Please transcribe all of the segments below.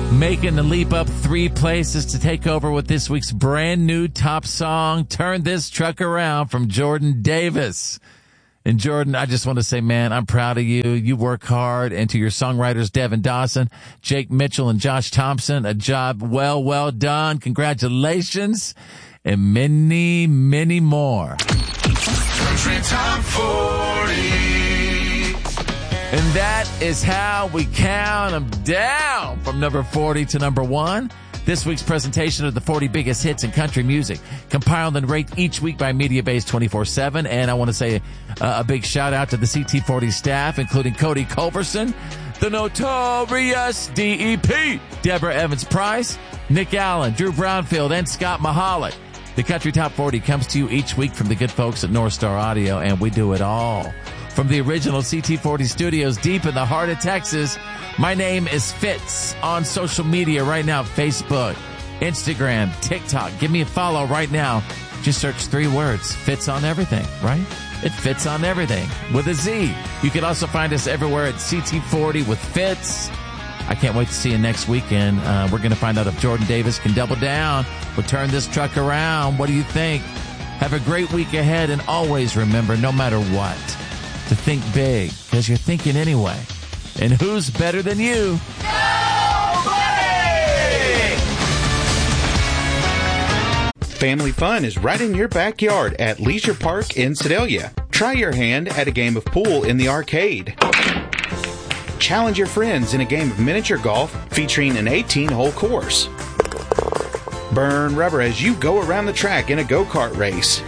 Making the leap up 3 places to take over with this week's brand new top song, Turn This Truck Around, from Jordan Davis. And Jordan, I just want to say, man, I'm proud of you. You work hard. And to your songwriters, Devin Dawson, Jake Mitchell, and Josh Thompson, a job well done. Congratulations. And many, many more. Country Top 40. And that is how we count them down from number 40 to number 1. This week's presentation of the 40 biggest hits in country music, compiled and ranked each week by MediaBase 24/7. And I want to say a big shout out to the CT40 staff, including Cody Culverson, the notorious DEP, Deborah Evans-Price, Nick Allen, Drew Brownfield, and Scott Mahalik. The Country Top 40 comes to you each week from the good folks at North Star Audio, and we do it all from the original CT40 studios deep in the heart of Texas. My name is Fitz on social media right now, Facebook, Instagram, TikTok. Give me a follow right now. Just search 3 words, Fitz on everything, right? It fits on everything with a Z. You can also find us everywhere at CT40 with Fitz. I can't wait to see you next weekend. We're going to find out if Jordan Davis can double down or turn this truck around. What do you think? Have a great week ahead, and always remember, no matter what, to think big, because you're thinking anyway. And who's better than you? Nobody! Family fun is right in your backyard at Leisure Park in Sedalia. Try your hand at a game of pool in the arcade. Challenge your friends in a game of miniature golf featuring an 18-hole course. Burn rubber as you go around the track in a go-kart race.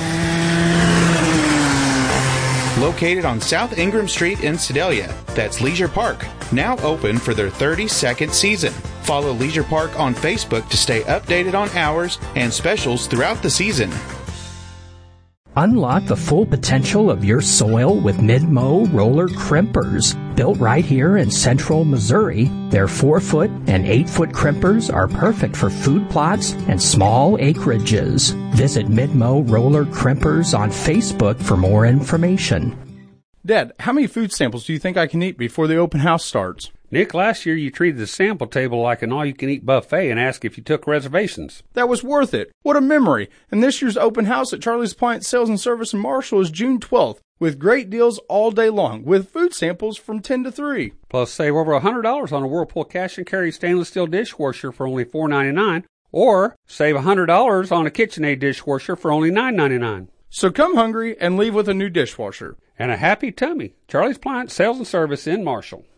Located on South Ingram Street in Sedalia, that's Leisure Park, now open for their 32nd season. Follow Leisure Park on Facebook to stay updated on hours and specials throughout the season. Unlock the full potential of your soil with Mid-Mow roller crimpers. Built right here in central Missouri, their 4-foot and 8-foot crimpers are perfect for food plots and small acreages. Visit Mid-Mow roller crimpers on Facebook for more information. Dad, how many food samples do you think I can eat before the open house starts? Nick, last year you treated the sample table like an all-you-can-eat buffet and asked if you took reservations. That was worth it. What a memory. And this year's open house at Charlie's Appliance Sales and Service in Marshall is June 12th, with great deals all day long, with food samples from 10 to 3. Plus, save over $100 on a Whirlpool cash and carry stainless steel dishwasher for only $4.99, or save $100 on a KitchenAid dishwasher for only $9.99. So come hungry and leave with a new dishwasher. And a happy tummy. Charlie's Appliance Sales and Service in Marshall.